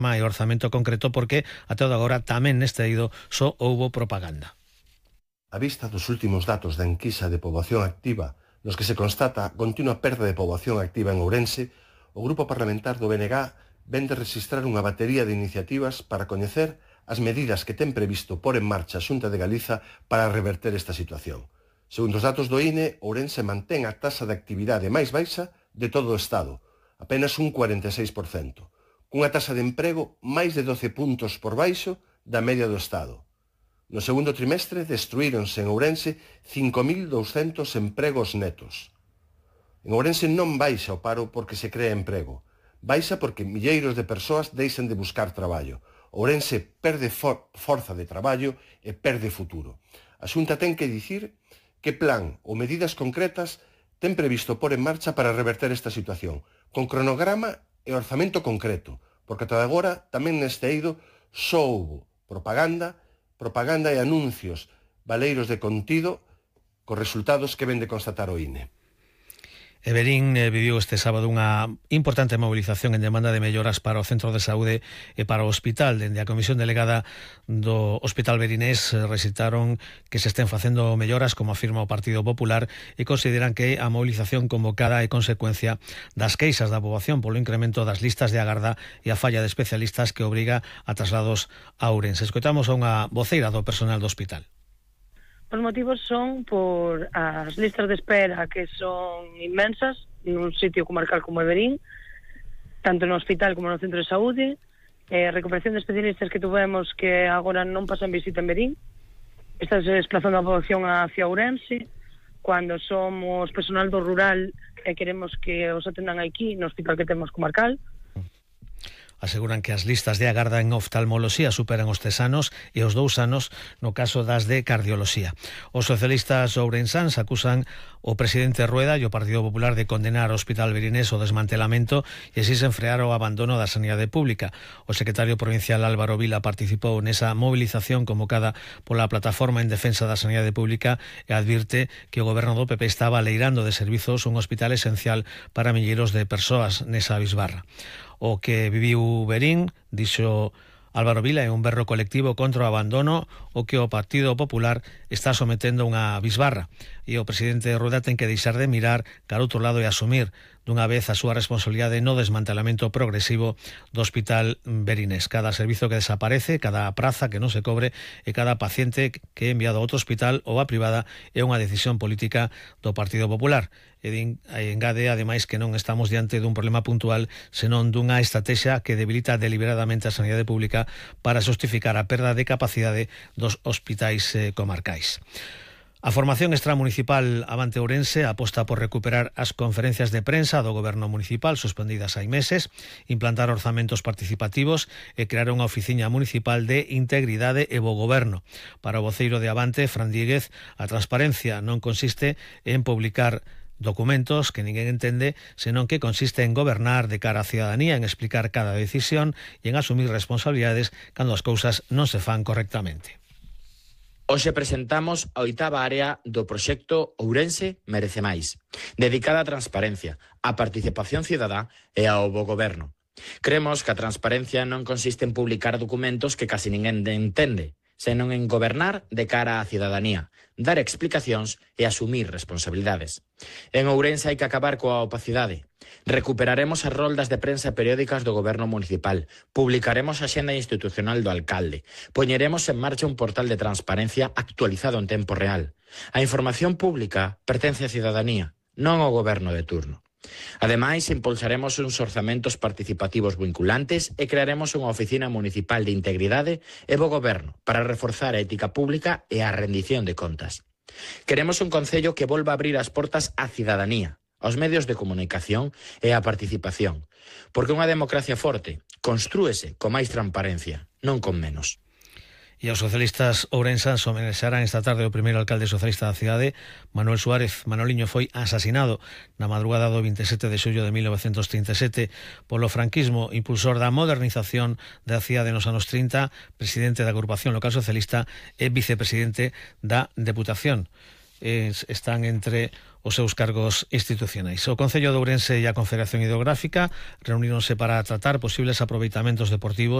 e orzamento concreto porque até agora tamén neste eido só houbo propaganda. A vista dos últimos datos da enquisa de poboación activa, nos que se constata a continua perda de poboación activa en Ourense, o Grupo Parlamentar do BNG ven de registrar unha batería de iniciativas para coñecer as medidas que ten previsto pôr en marcha a Xunta de Galiza para reverter esta situación. Segundo os datos do INE, Ourense mantén a taxa de actividade máis baixa de todo o Estado, apenas un 46%. Cunha taxa de emprego máis de 12 puntos por baixo da media do Estado. No segundo trimestre destruíronse en Ourense 5.200 empregos netos. En Ourense non baixa o paro porque se crea emprego, baixa porque milleiros de persoas deixan de buscar traballo. Ourense perde forza de traballo e perde futuro. A Xunta ten que dicir que plan ou medidas concretas ten previsto pôr en marcha para reverter esta situación, con cronograma e orzamento concreto, porque ata agora tamén neste eido só houbo propaganda e anuncios valeiros de contido cos resultados que ven de constatar o INE. Verín viviu este sábado unha importante movilización en demanda de melloras para o centro de saúde e para o hospital. Dende a Comisión Delegada do Hospital Verinés recitaron que se estén facendo melloras, como afirma o Partido Popular, e consideran que a movilización convocada é consecuencia das queixas da poboación polo incremento das listas de agarda e a falla de especialistas que obriga a traslados a Ourense. Escoitamos a unha voceira do personal do hospital. Os motivos son por as listas de espera que son inmensas nun sitio comarcal como Verín, tanto no hospital como no centro de saúde, recuperación de especialistas que tuvemos que agora non pasan visita en Verín, está se desplazando a poboación hacia Ourense, cando somos personal do rural e queremos que os atendan aquí no hospital que temos comarcal. Aseguran que as listas de agarda en oftalmoloxía superan os 3 anos e os 2 anos no caso das de cardioloxía. Os socialistas ourensáns acusan o presidente Rueda e o Partido Popular de condenar ao Hospital Verinés o desmantelamento e así sen frear o abandono da sanidade pública. O secretario provincial Álvaro Vila participou nesa movilización convocada pola Plataforma en Defensa da Sanidade Pública e advirte que o goberno do PP está baleirando de servizos un hospital esencial para milleiros de persoas nesa bisbarra. O que viviu Verín, dixo Álvaro Vila, é un berro colectivo contra o abandono o que o Partido Popular está sometendo unha bisbarra. E o presidente Rueda ten que deixar de mirar cara outro lado e asumir dunha vez a súa responsabilidade no desmantelamento progresivo do Hospital Verinés. Cada servizo que desaparece, cada praza que non se cobre e cada paciente que é enviado a outro hospital ou a privada é unha decisión política do Partido Popular. E engade, ademais, que non estamos diante dun problema puntual, senón dunha estrategia que debilita deliberadamente a sanidade pública para justificar a perda de capacidade dos hospitais comarcais. A formación extramunicipal Avante Ourense aposta por recuperar as conferencias de prensa do goberno municipal suspendidas hai meses, implantar orzamentos participativos e crear unha oficiña municipal de integridade e bo goberno. Para o voceiro de Avante, Fran Díguez, a transparencia non consiste en publicar documentos que ninguén entende, senón que consiste en gobernar de cara á ciudadanía, en explicar cada decisión e en asumir responsabilidades cando as cousas non se fan correctamente. Hoxe presentamos a 8ª área do proxecto Ourense Merece Máis, dedicada á transparencia, á participación cidadá e ao bo goberno. Creemos que a transparencia non consiste en publicar documentos que casi ninguén entende, senón en gobernar de cara á cidadanía, dar explicacións e asumir responsabilidades. En Ourense hai que acabar coa opacidade. Recuperaremos as roldas de prensa periódicas do goberno municipal, publicaremos a axenda institucional do alcalde, poñeremos en marcha un portal de transparencia actualizado en tempo real. A información pública pertence á cidadanía, non ao goberno de turno. Ademais, impulsaremos uns orzamentos participativos vinculantes e crearemos unha oficina municipal de integridade e bo goberno para reforzar a ética pública e a rendición de contas. Queremos un concello que volva a abrir as portas á cidadanía, aos medios de comunicación e á participación, porque unha democracia forte constrúese con máis transparencia, non con menos. E os socialistas ourensáns homenaxarán esta tarde o primeiro alcalde socialista da cidade, Manuel Suárez. Manoliño foi asasinado na madrugada do 27 de xullo de 1937 polo franquismo, impulsor da modernización da cidade nos anos 30, presidente da agrupación local socialista e vicepresidente da Deputación. están entre os seus cargos institucionais. O Concello de Ourense e a Confederación Hidrográfica reuníronse para tratar posibles aproveitamentos deportivos